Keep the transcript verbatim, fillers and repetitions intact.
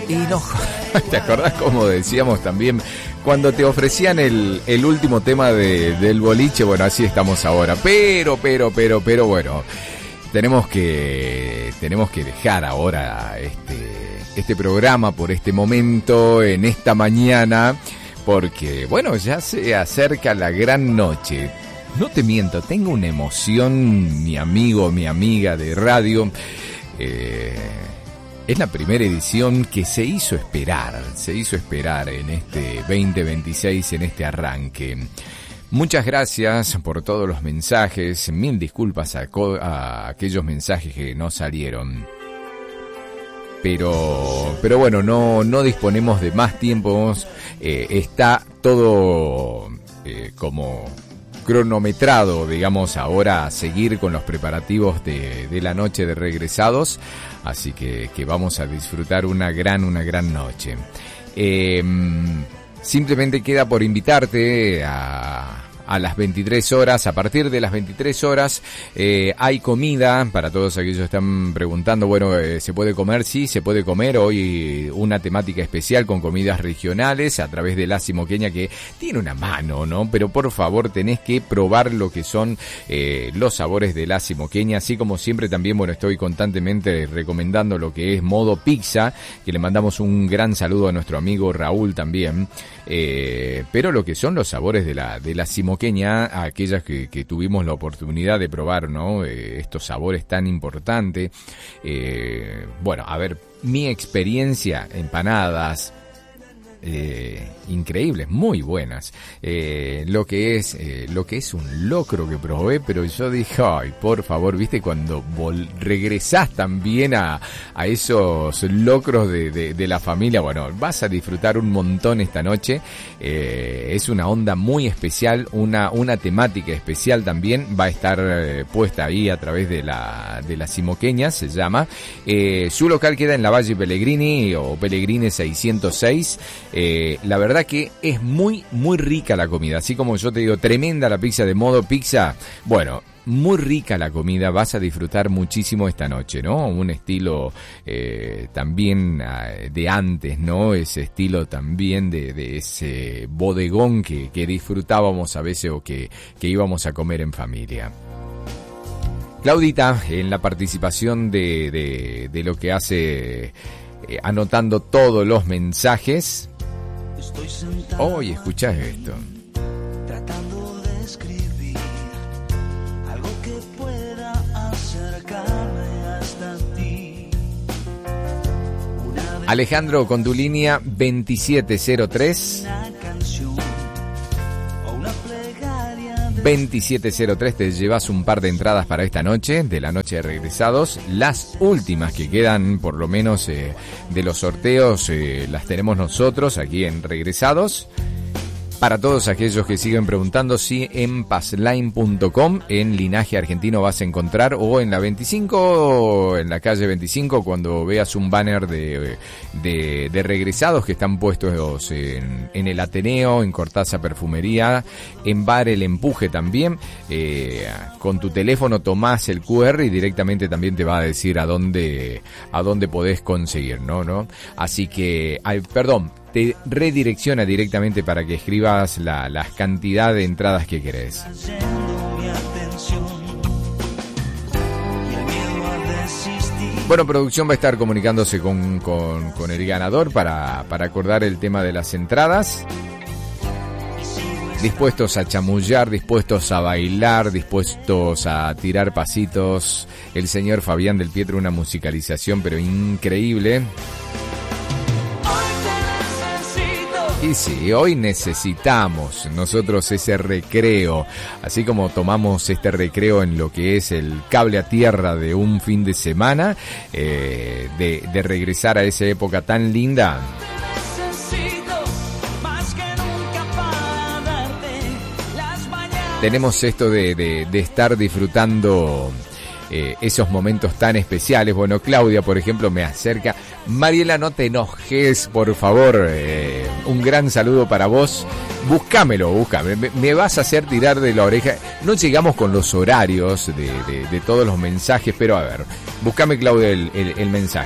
Y no, ¿te acordás como decíamos también cuando te ofrecían el, el último tema de, del boliche? Bueno, así estamos ahora. Pero, pero, pero, pero bueno, tenemos que, tenemos que dejar ahora este, este programa por este momento, en esta mañana, porque, bueno, ya se acerca la gran noche. No te miento, tengo una emoción, mi amigo, mi amiga de radio. Eh, es la primera edición que se hizo esperar, se hizo esperar en este veinte veintiséis, en este arranque. Muchas gracias por todos los mensajes, mil disculpas a, a aquellos mensajes que no salieron. Pero, pero bueno, no, no disponemos de más tiempo, eh, está todo eh, como cronometrado, digamos, ahora a seguir con los preparativos de, de la noche de regresados, así que, que vamos a disfrutar una gran, una gran noche. Eh, simplemente queda por invitarte a... a las veintitrés horas, a partir de las veintitrés horas eh, hay comida para todos aquellos que están preguntando. Bueno, eh, ¿se puede comer? Sí, se puede comer. Hoy una temática especial con comidas regionales a través de la Simoqueña, que tiene una mano, ¿no? Pero por favor tenés que probar lo que son eh, los sabores de la Simoqueña, así como siempre también, bueno, estoy constantemente recomendando lo que es Modo Pizza, que le mandamos un gran saludo a nuestro amigo Raúl también, eh, pero lo que son los sabores de la, de la Simoqueña, a aquellas que, que tuvimos la oportunidad de probar, ¿no? Eh, estos sabores tan importantes. Eh, bueno, a ver, mi experiencia, empanadas, eh, increíbles, muy buenas. Eh, lo que es, eh, lo que es un locro que probé, pero yo dije, ay, por favor, viste, cuando vol- regresás también a, a esos locros de, de, de la familia, bueno, vas a disfrutar un montón esta noche. Eh, es una onda muy especial, una, una temática especial también, va a estar eh, puesta ahí a través de la, de la Simoqueña, se llama. Eh, su local queda en la Valle Pellegrini o Pellegrini seiscientos seis. Eh, la verdad que es muy, muy rica la comida. Así como yo te digo, tremenda la pizza de Modo Pizza. Bueno, muy rica la comida, vas a disfrutar muchísimo esta noche, ¿no? Un estilo eh, también eh, de antes, ¿no? Ese estilo también de, de ese bodegón que, que disfrutábamos a veces o que, que íbamos a comer en familia. Claudita, en la participación de, de, de lo que hace, eh, anotando todos los mensajes. Hoy, oh, escuchá esto. Tratando de escribir algo que pueda acercarme hasta ti. Alejandro, con tu línea veintisiete cero tres. veintisiete cero tres, te llevas un par de entradas para esta noche, de la noche de regresados. Las últimas que quedan, por lo menos, eh, de los sorteos, eh, las tenemos nosotros aquí en Regresados. Para todos aquellos que siguen preguntando, si en pazline punto com, en Linaje Argentino vas a encontrar, o en la veinticinco, en la calle veinticinco, cuando veas un banner de, de, de regresados que están puestos en, en el Ateneo, en Cortázar Perfumería, en Bar El Empuje también, eh, con tu teléfono tomás el cu erre y directamente también te va a decir a dónde, a dónde podés conseguir, ¿no? ¿no? Así que, ay, perdón, te redirecciona directamente para que escribas la, la cantidad de entradas que querés. Bueno, producción va a estar comunicándose con, con, con el ganador para, para acordar el tema de las entradas. Dispuestos a chamullar, dispuestos a bailar, dispuestos a tirar pasitos. El señor Fabián del Pietro, una musicalización pero increíble. Y sí, hoy necesitamos nosotros ese recreo, así como tomamos este recreo en lo que es el cable a tierra de un fin de semana, eh, de, de regresar a esa época tan linda. Tenemos esto de, de, de estar disfrutando eh, esos momentos tan especiales. Bueno, Claudia, por ejemplo, me acerca. Mariela, no te enojes, por favor. Eh, un gran saludo para vos. Búscamelo, búscame. Me, me vas a hacer tirar de la oreja. No llegamos con los horarios de, de, de todos los mensajes, pero a ver, búscame, Claudia, el, el, el mensaje.